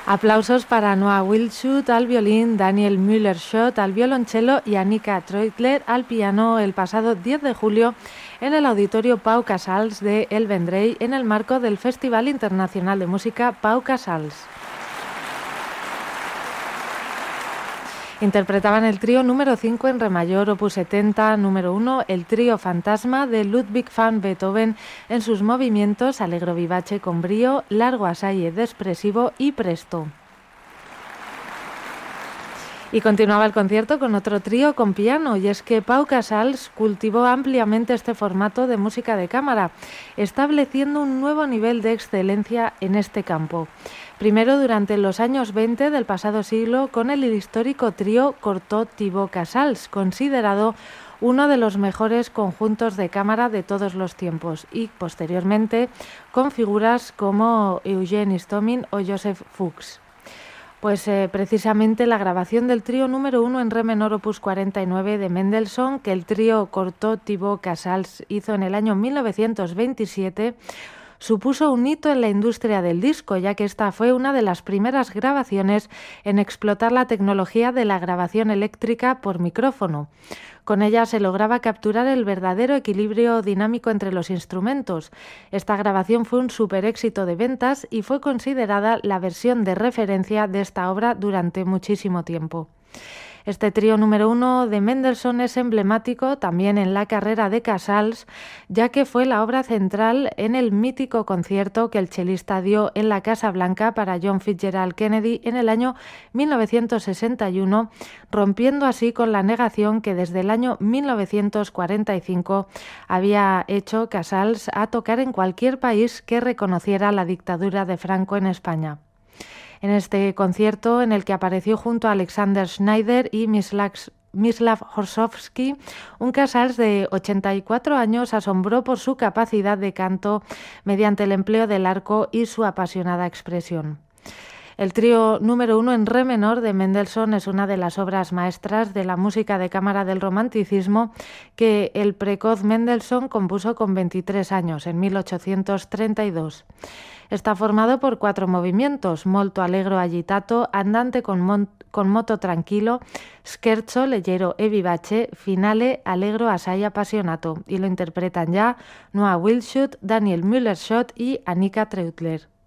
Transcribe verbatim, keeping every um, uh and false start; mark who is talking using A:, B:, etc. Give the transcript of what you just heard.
A: Aplausos para Noah Wildschut al violín, Daniel Müller-Schott al violonchelo y Annika Treutler al piano el pasado diez de julio en el Auditorio Pau Casals de El Vendrell en el marco del Festival Internacional de Música Pau Casals. Interpretaban el trío número cinco en re mayor, opus setenta, número uno, el trío Fantasma de Ludwig van Beethoven en sus movimientos allegro vivace con brío, largo assalle expresivo y presto. Y continuaba el concierto con otro trío con piano, y es que Pau Casals cultivó ampliamente este formato de música de cámara, estableciendo un nuevo nivel de excelencia en este campo. Primero durante los años veinte del pasado siglo con el histórico trío Cortot-Thibaut Casals, considerado uno de los mejores conjuntos de cámara de todos los tiempos, y posteriormente con figuras como Eugene Istomin o Joseph Fuchs. Pues eh, precisamente la grabación del trío número uno en re menor opus cuarenta y nueve de Mendelssohn, que el trío Cortot-Thibaut Casals hizo en el año mil novecientos veintisiete, supuso un hito en la industria del disco, ya que esta fue una de las primeras grabaciones en explotar la tecnología de la grabación eléctrica por micrófono. Con ella se lograba capturar el verdadero equilibrio dinámico entre los instrumentos. Esta grabación fue un super éxito de ventas y fue considerada la versión de referencia de esta obra durante muchísimo tiempo. Este trío número uno de Mendelssohn es emblemático también en la carrera de Casals, ya que fue la obra central en el mítico concierto que el chelista dio en la Casa Blanca para John Fitzgerald Kennedy en el año mil novecientos sesenta y uno, rompiendo así con la negación que desde el año mil novecientos cuarenta y cinco había hecho Casals a tocar en cualquier país que reconociera la dictadura de Franco en España. En este concierto, en el que apareció junto a Alexander Schneider y Mislav Horsovsky, un Casals de ochenta y cuatro años asombró por su capacidad de canto mediante el empleo del arco y su apasionada expresión. El trío número uno en re menor de Mendelssohn es una de las obras maestras de la música de cámara del romanticismo que el precoz Mendelssohn compuso con veintitrés años, en mil ochocientos treinta y dos. Está formado por cuatro movimientos: molto allegro agitato, andante con, mon- con moto tranquilo, scherzo leggero e vivace, finale allegro assai appassionato, y lo interpretan ya Noah Wildschut, Daniel Müller-Schott y Annika Treutler.